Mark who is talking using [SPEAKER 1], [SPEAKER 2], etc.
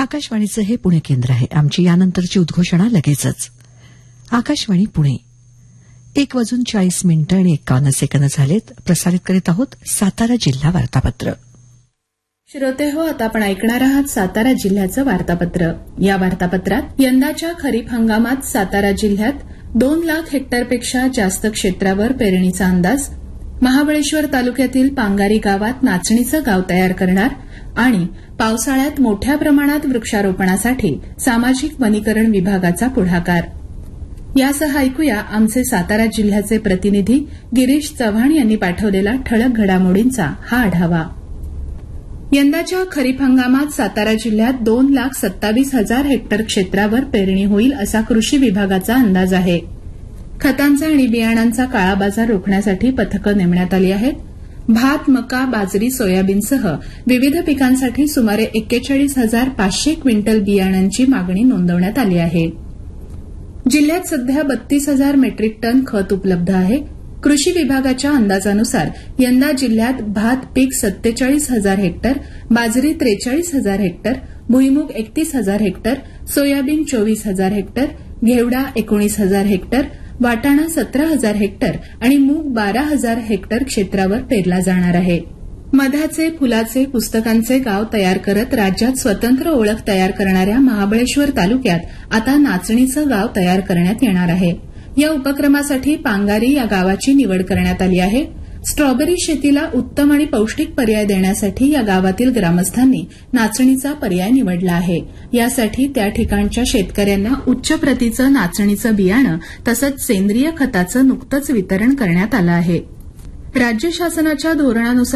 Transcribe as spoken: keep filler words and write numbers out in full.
[SPEAKER 1] आकाशवाणीचं हे पुणे केंद्र आहे. आमची यानंतरची उद्घोषणा लगेचच. आकाशवाणी पुणे. एक वाजून चाळीस मिनिटं आणि एकावन्न सेकंद झालेत. प्रसारित करीत आहोत सातारा जिल्हा वार्तापत्र.
[SPEAKER 2] श्रोते हो, आता आपण ऐकणार आहात सातारा जिल्ह्याचं वार्तापत्र. या वार्तापत्रात यंदाच्या खरीप हंगामात सातारा जिल्ह्यात दोन लाख हेक्टरपेक्षा जास्त क्षेत्रावर पेरणीचा अंदाज, महाबळेश्वर तालुक्यातील पांगारी गावात नाचणीचं गाव तयार करणार आणि पावसाळ्यात मोठ्या प्रमाणात वृक्षारोपणासाठी सामाजिक वनीकरण विभागाचा पुढाकार. यासह ऐकूया आमचे सातारा जिल्ह्याचे प्रतिनिधी गिरीश चव्हाण यांनी पाठवलेला ठळक घडामोडींचा हा आढावा. यंदाच्या खरीप हंगामात सातारा जिल्ह्यात दोन लाख सत्तावीस हजार हेक्टर क्षेत्रावर पेरणी होईल असा कृषी विभागाचा अंदाज आहे. खतांचा आणि बियाणांचा काळाबाजार रोखण्यासाठी पथकं नेमण्यात आली आहेत. भात, मका, बाजरी, सोयाबीनसह विविध पिकांसाठी सुमारे एक्केचाळीस हजार पाचशे क्विंटल बियाणांची मागणी नोंदवण्यात आली आहे. जिल्ह्यात सध्या बत्तीस हजार मेट्रिक टन खत उपलब्ध आहे. कृषी विभागाच्या अंदाजानुसार यंदा जिल्ह्यात भात पीक सत्तेचाळीस हजार हेक्टर, बाजरी त्रेचाळीस हजार हेक्टर, भुईमूग एकतीस हजार हेक्टर, सोयाबीन चोवीस हजार हेक्टर, घेवडा एकोणीस हजार हेक्टर, वाटाणा सतरा हजार हेक्टर आणि मूग बारा हजार हेक्टर क्षेत्रावर पेरला जाणार आहे. मधाचे, फुलाचे, पुस्तकांचे गाव तयार करत राज्यात स्वतंत्र ओळख तयार करणाऱ्या महाबळेश्वर तालुक्यात आता नाचणीचं गाव तयार करण्यात येणार आहे. या उपक्रमासाठी पांगारी या गावाची निवड करण्यात आली आहे. स्ट्रॉबेरी शेतीला उत्तम आणि पौष्टिक पर्याय देण्यासाठी या गावातील ग्रामस्थांनी नाचणीचा पर्याय निवडला आहे. यासाठी त्या ठिकाणच्या शेतकऱ्यांना उच्च प्रतीचं नाचणीचं बियाणं तसंच सेंद्रिय खताचं नुकतंच वितरण करण्यात आलं आहे. राज्य शासनाच्या धोरणानुसार